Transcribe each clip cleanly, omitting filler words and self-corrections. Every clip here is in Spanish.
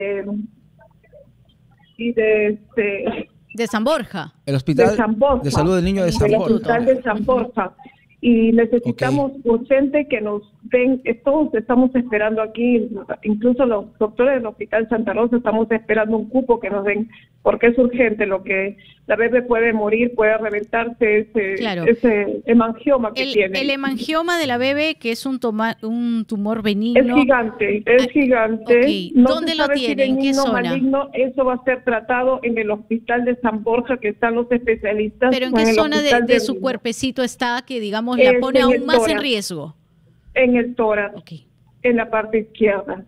y de San Borja. El Hospital de San Borja, de Salud del Niño de San Borja. El Hospital de San Borja. Y necesitamos urgente que nos den, todos estamos esperando aquí, incluso los doctores del Hospital Santa Rosa estamos esperando un cupo que nos den, porque es urgente, lo que la bebé puede morir, puede reventarse ese hemangioma que tiene. El hemangioma de la bebé, que es un tumor benigno. Es gigante. Okay. No ¿Dónde lo tienen? ¿En qué zona? Maligno, eso va a ser tratado en el Hospital de San Borja, que están los especialistas. ¿Pero en qué zona de su cuerpecito está que, digamos, la pone aún más en riesgo? En el tórax, en la parte izquierda.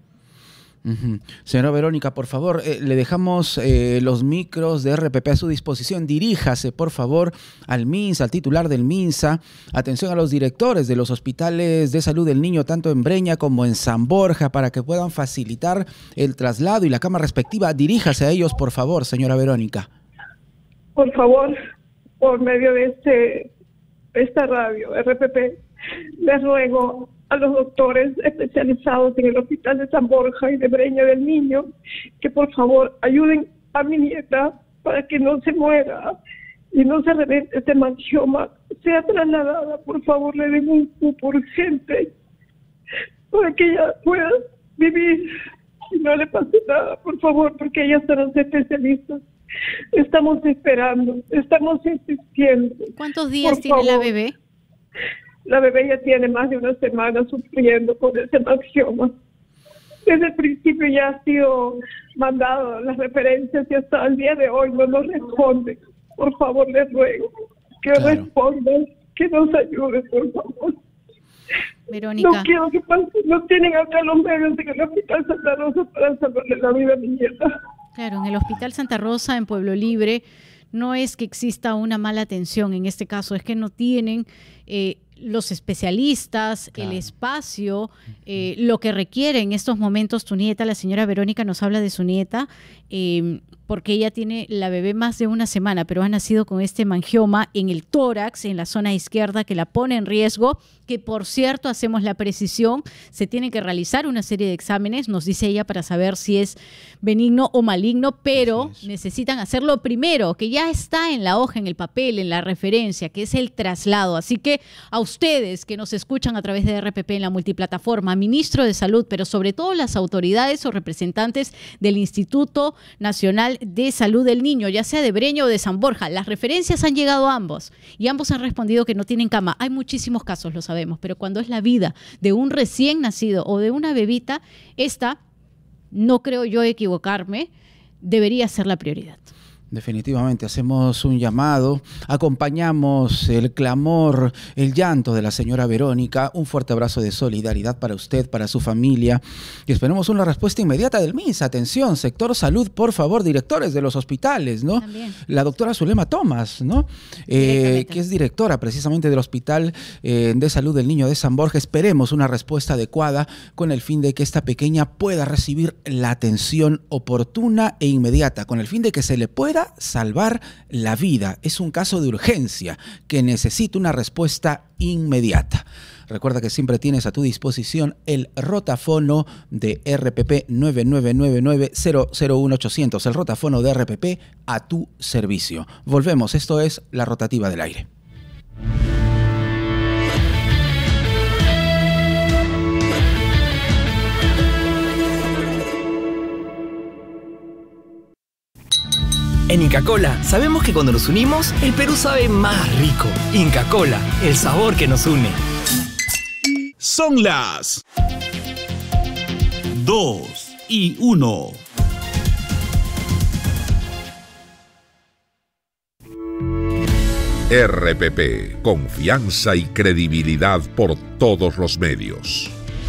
Señora Verónica, por favor, le dejamos los micros de RPP a su disposición. Diríjase, por favor, al MINSA, al titular del MINSA. Atención a los directores de los hospitales de salud del niño, tanto en Breña como en San Borja, para que puedan facilitar el traslado y la cama respectiva. Diríjase a ellos, por favor, señora Verónica. Por favor, por medio de esta radio, RPP, les ruego a los doctores especializados en el Hospital de San Borja y de Breña del Niño que por favor ayuden a mi nieta para que no se muera y no se revente este hemangioma, sea trasladada. Por favor, le den un cupo urgente para que ella pueda vivir y no le pase nada, por favor, porque ellas son los especialistas. Estamos esperando, estamos insistiendo. ¿Cuántos días tiene la bebé? La bebé ya tiene más de una semana sufriendo con ese hemangioma. Desde el principio ya ha sido mandado las referencias y hasta el día de hoy no nos responden. Por favor, les ruego que respondan, que nos ayuden, por favor. Verónica. No quiero que pase, no tienen acá los medios en el Hospital Santa Rosa para salvarle la vida a mi nieta. Claro, en el Hospital Santa Rosa, en Pueblo Libre, no es que exista una mala atención en este caso, es que no tienen los especialistas, el espacio, lo que requiere en estos momentos tu nieta. La señora Verónica nos habla de su nieta, porque ella tiene la bebé más de una semana, pero ha nacido con este hemangioma en el tórax, en la zona izquierda, que la pone en riesgo, que por cierto, hacemos la precisión, se tiene que realizar una serie de exámenes, nos dice ella, para saber si es benigno o maligno, pero necesitan hacerlo primero, que ya está en la hoja, en el papel, en la referencia, que es el traslado. Así que a ustedes que nos escuchan a través de RPP en la multiplataforma, ministro de Salud, pero sobre todo las autoridades o representantes del Instituto Nacional de Salud del Niño, ya sea de Breña o de San Borja, las referencias han llegado a ambos y ambos han respondido que no tienen cama. Hay muchísimos casos, lo sabemos, pero cuando es la vida de un recién nacido o de una bebita, esta, no creo yo equivocarme, debería ser la prioridad. Definitivamente, hacemos un llamado, acompañamos el clamor, el llanto de la señora Verónica. Un fuerte abrazo de solidaridad para usted, para su familia, y esperemos una respuesta inmediata del MINSA. Atención, sector salud, por favor, directores de los hospitales, ¿no? También. La doctora Zulema Tomás, ¿no? Que es directora precisamente del Hospital de Salud del Niño de San Borja. Esperemos una respuesta adecuada con el fin de que esta pequeña pueda recibir la atención oportuna e inmediata, con el fin de que se le pueda salvar la vida. Es un caso de urgencia que necesita una respuesta inmediata. Recuerda que siempre tienes a tu disposición el rotafono de RPP 9999-001-800, el rotafono de RPP a tu servicio. Volvemos, esto es La Rotativa del Aire. En Inca Kola sabemos que cuando nos unimos, el Perú sabe más rico. Inca Kola, el sabor que nos une. Son las 2:01. RPP, confianza y credibilidad por todos los medios.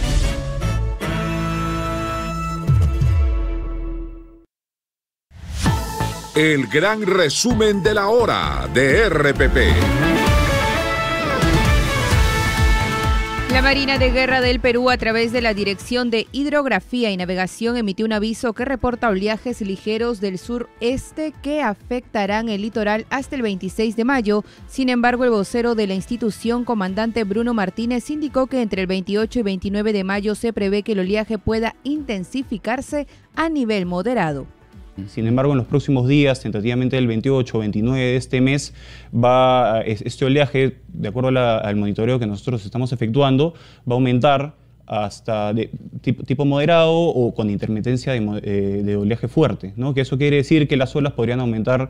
El gran resumen de la hora de RPP. La Marina de Guerra del Perú, a través de la Dirección de Hidrografía y Navegación, emitió un aviso que reporta oleajes ligeros del sureste que afectarán el litoral hasta el 26 de mayo. Sin embargo, el vocero de la institución, comandante Bruno Martínez, indicó que entre el 28 y 29 de mayo se prevé que el oleaje pueda intensificarse a nivel moderado. Sin embargo, en los próximos días, tentativamente el 28 o 29 de este mes, este oleaje, de acuerdo al monitoreo que nosotros estamos efectuando, va a aumentar hasta de tipo moderado o con intermitencia de oleaje fuerte, ¿no? Que eso quiere decir que las olas podrían aumentar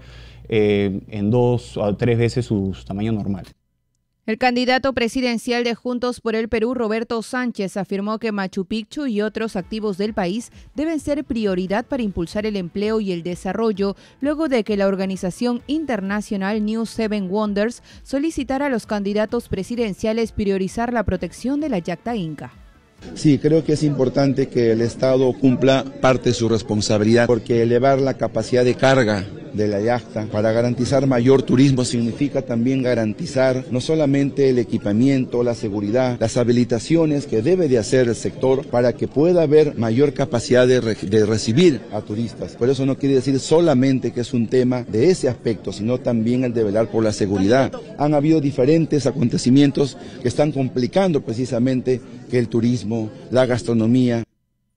en 2 a 3 veces su tamaño normal. El candidato presidencial de Juntos por el Perú, Roberto Sánchez, afirmó que Machu Picchu y otros activos del país deben ser prioridad para impulsar el empleo y el desarrollo, luego de que la organización internacional New Seven Wonders solicitara a los candidatos presidenciales priorizar la protección de la yacta inca. Sí, creo que es importante que el Estado cumpla parte de su responsabilidad, porque elevar la capacidad de carga de la yacta para garantizar mayor turismo significa también garantizar no solamente el equipamiento, la seguridad, las habilitaciones que debe de hacer el sector para que pueda haber mayor capacidad de recibir a turistas. Por eso no quiere decir solamente que es un tema de ese aspecto, sino también el de velar por la seguridad. Han habido diferentes acontecimientos que están complicando precisamente que el turismo, la gastronomía.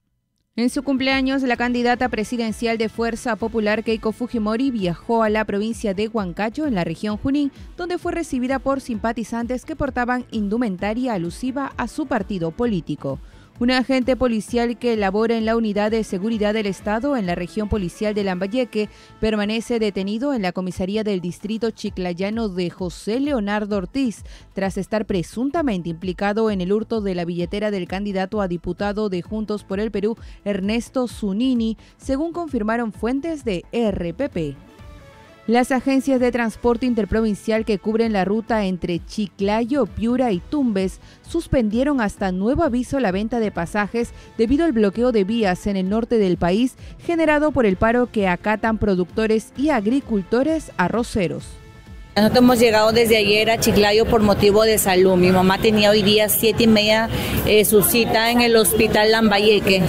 En su cumpleaños, la candidata presidencial de Fuerza Popular, Keiko Fujimori, viajó a la provincia de Huancayo, en la región Junín, donde fue recibida por simpatizantes que portaban indumentaria alusiva a su partido político. Un agente policial que labora en la Unidad de Seguridad del Estado en la región policial de Lambayeque permanece detenido en la comisaría del distrito chiclayano de José Leonardo Ortiz, tras estar presuntamente implicado en el hurto de la billetera del candidato a diputado de Juntos por el Perú, Ernesto Zunini, según confirmaron fuentes de RPP. Las agencias de transporte interprovincial que cubren la ruta entre Chiclayo, Piura y Tumbes suspendieron hasta nuevo aviso la venta de pasajes debido al bloqueo de vías en el norte del país generado por el paro que acatan productores y agricultores arroceros. Nosotros hemos llegado desde ayer a Chiclayo por motivo de salud. Mi mamá tenía hoy día 7:30 su cita en el hospital Lambayeque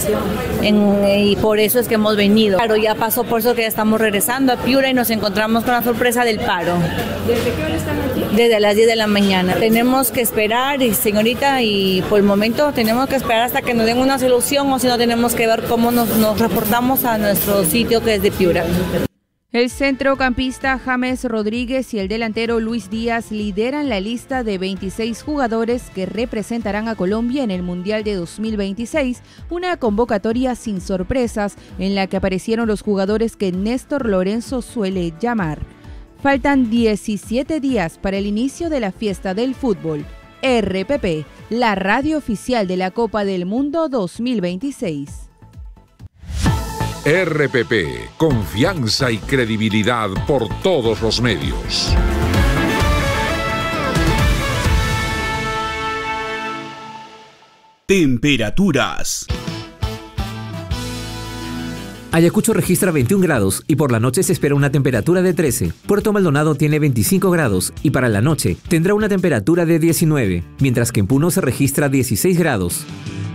y por eso es que hemos venido. Claro, ya pasó, por eso que ya estamos regresando a Piura y nos encontramos con la sorpresa del paro. ¿Desde qué hora están aquí? Desde las 10 de la mañana. Tenemos que esperar, señorita, y por el momento tenemos que esperar hasta que nos den una solución, o si no tenemos que ver cómo nos reportamos a nuestro sitio, que es de Piura. El centrocampista James Rodríguez y el delantero Luis Díaz lideran la lista de 26 jugadores que representarán a Colombia en el Mundial de 2026, una convocatoria sin sorpresas en la que aparecieron los jugadores que Néstor Lorenzo suele llamar. Faltan 17 días para el inicio de la fiesta del fútbol. RPP, la radio oficial de la Copa del Mundo 2026. RPP, confianza y credibilidad por todos los medios. Temperaturas. Ayacucho registra 21 grados y por la noche se espera una temperatura de 13. Puerto Maldonado tiene 25 grados y para la noche tendrá una temperatura de 19, mientras que en Puno se registra 16 grados.